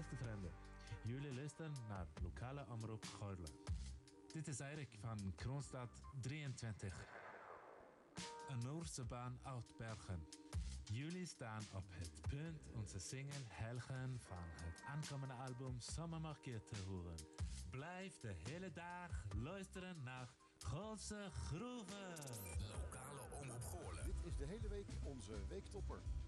beste vrienden. Jullie luisteren naar Lokale Omroep Goorlen. Dit is Erik van Kroonstad 23. Een Noorse baan Oud-Bergen. Jullie staan op het punt onze single Helgen van het aankomende album Sommermarkeer te horen. Blijf de hele dag luisteren naar Goolse Groeven. Lokale Omroep Goorlen. Dit is de hele week onze weektopper.